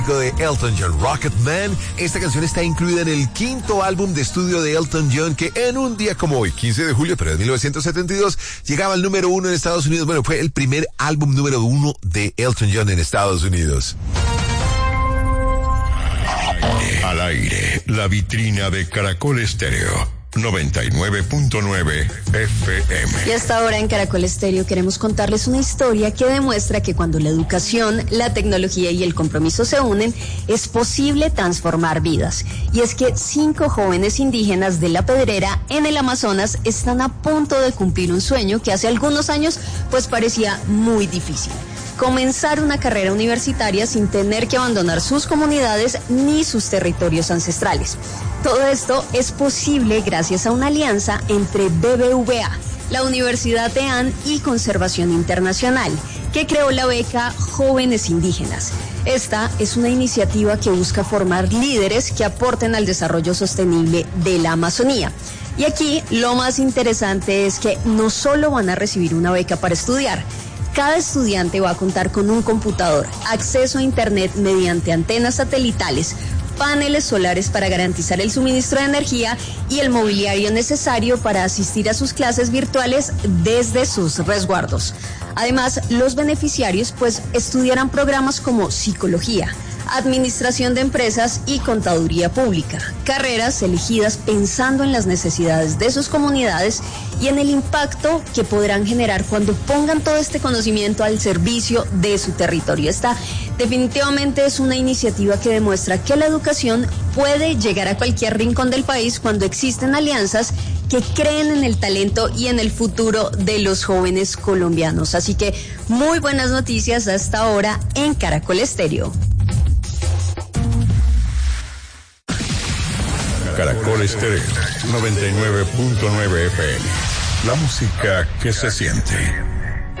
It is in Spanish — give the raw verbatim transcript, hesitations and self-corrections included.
de Elton John, Rocket Man. Esta canción está incluida en el quinto álbum de estudio de Elton John, que en un día como hoy, quince de julio, pero de mil novecientos setenta y dos, llegaba al número uno en Estados Unidos. Bueno, fue el primer álbum número uno de Elton John en Estados Unidos. Al aire, la vitrina de Caracol Estéreo. noventa y nueve punto nueve F M. Y hasta ahora en Caracol Estéreo queremos contarles una historia que demuestra que cuando la educación, la tecnología y el compromiso se unen, es posible transformar vidas. Y es que cinco jóvenes indígenas de La Pedrera, en el Amazonas, están a punto de cumplir un sueño que hace algunos años pues parecía muy difícil: comenzar una carrera universitaria sin tener que abandonar sus comunidades ni sus territorios ancestrales. Todo esto es posible gracias a una alianza entre B B V A, la Universidad de A N y Conservación Internacional, que creó la beca Jóvenes Indígenas. Esta es una iniciativa que busca formar líderes que aporten al desarrollo sostenible de la Amazonía. Y aquí lo más interesante es que no solo van a recibir una beca para estudiar. Cada estudiante va a contar con un computador, acceso a internet mediante antenas satelitales, paneles solares para garantizar el suministro de energía y el mobiliario necesario para asistir a sus clases virtuales desde sus resguardos. Además, los beneficiarios pues estudiarán programas como psicología, administración de empresas y contaduría pública, carreras elegidas pensando en las necesidades de sus comunidades y en el impacto que podrán generar cuando pongan todo este conocimiento al servicio de su territorio. Esta definitivamente es una iniciativa que demuestra que la educación puede llegar a cualquier rincón del país cuando existen alianzas que creen en el talento y en el futuro de los jóvenes colombianos. Así que muy buenas noticias hasta ahora en Caracol Estéreo. Caracol Estéreo noventa y nueve punto nueve F M. La música que se siente.